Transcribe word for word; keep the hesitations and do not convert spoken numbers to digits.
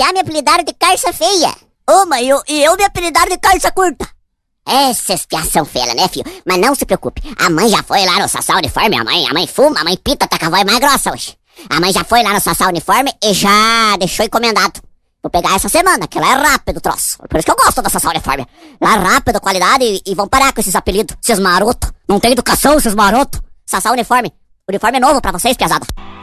já me apelidaram de carça feia. Ô, mãe, eu, e eu me apelidaram de carça curta. Essa espiação feia, né, filho? Mas não se preocupe, a mãe já foi lá no Sassá Uniforme, a mãe, a mãe fuma, a mãe pita, tá com a voz mais grossa hoje. A mãe já foi lá no Sassá Uniforme e já deixou encomendado. Vou pegar essa semana, que lá é rápido o troço. Por isso que eu gosto da Sassá Uniforme. Lá é rápido, qualidade e, e vão parar com esses apelidos. Esses marotos. Não tem educação, esses marotos. Sassá Uniforme. Uniforme novo pra vocês, piazada.